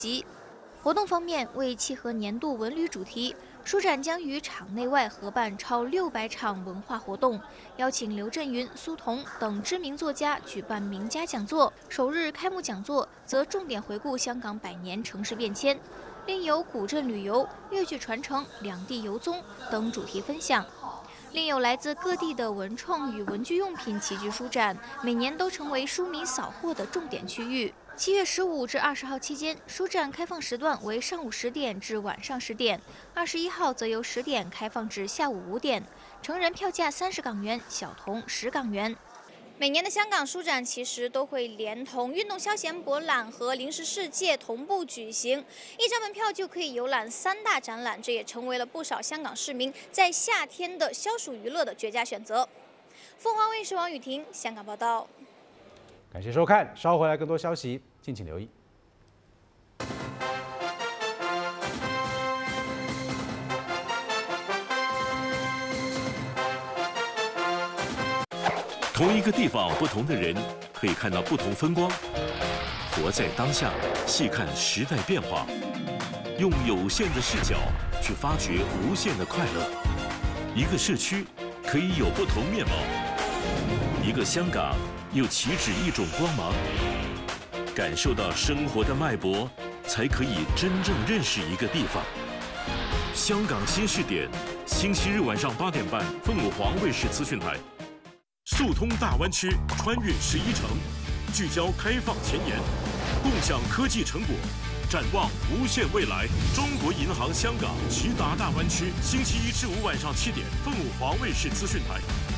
及。活动方面，为契合年度文旅主题，书展将于场内外合办超600场文化活动，邀请刘震云、苏童等知名作家举办名家讲座。首日开幕讲座则重点回顾香港100年城市变迁，另有古镇旅游、粤剧传承、两地游踪等主题分享。 另有来自各地的文创与文具用品齐聚书展，每年都成为书迷扫货的重点区域。7月15至20号期间，书展开放时段为上午10点至晚上10点，21号则由10点开放至下午5点。成人票价30港元，小童10港元。 每年的香港书展其实都会连同运动消闲博览和零食世界同步举行，一张门票就可以游览3大展览，这也成为了不少香港市民在夏天的消暑娱乐的绝佳选择。凤凰卫视王雨婷香港报道。 感谢收看，稍后回来更多消息，敬请留意。 同一个地方，不同的人可以看到不同风光。活在当下，细看时代变化，用有限的视角去发掘无限的快乐。一个社区可以有不同面貌，一个香港又岂止一种光芒？感受到生活的脉搏，才可以真正认识一个地方。香港新视点，星期日晚上8点半，凤凰卫视资讯台。 速通大湾区，穿越11城，聚焦开放前沿，共享科技成果，展望无限未来。中国银行香港齐达大湾区，星期1至5晚上7点，凤凰卫视资讯台。